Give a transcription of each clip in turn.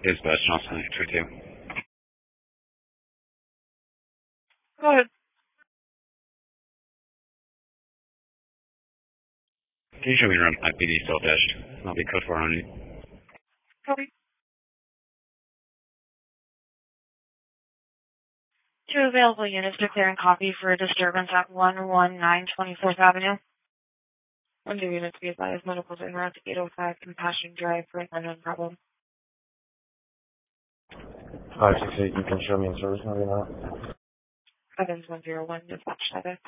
Dispatch, Johnson, 2. Go ahead. Can you show me around IPD self-dashed? I'll be code 4 on you. Copy. 2 available units declaring copy for a disturbance at 119 24th Avenue. 1 new unit to be advised. Medicals en route to 805 Compassion Drive for an unknown problem. 568, you can show me in service, maybe not. Evans 101, dispatch status.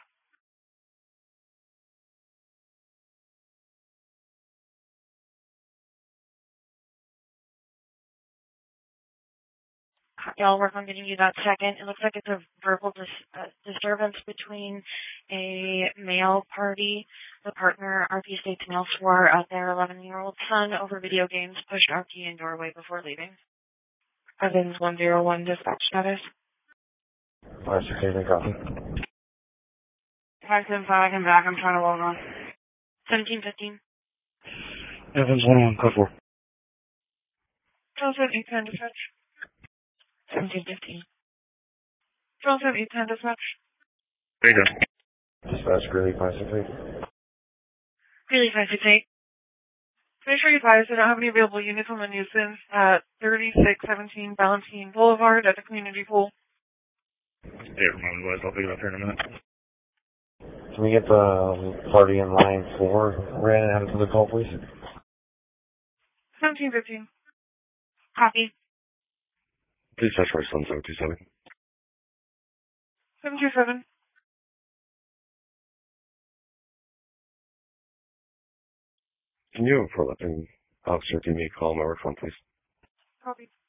I'll work on getting you that second. It looks like it's a verbal disturbance between a male party. The partner, RP states male, swore at their 11-year-old son over video games, pushed RP in doorway before leaving. Evans 101, dispatch status. 568, copy. 575, I'm back. I'm trying to log on. 1715. Evans 101, code 4. Charles 810, dispatch. 1715. Charles 810, dispatch. There you go. Dispatch, Greeley, 568. Greeley 568. Make sure you advise I don't have any available units on the nuisance at 3617 Valentine Boulevard at the community pool. Yeah, remind me, I'll pick it up here in a minute. Can we get the party in line 4 ran and added to the call, please? 1715. Copy. Dispatch for 7727. 727. Can you, for letting officer, give me a call on my work phone, please? Copy.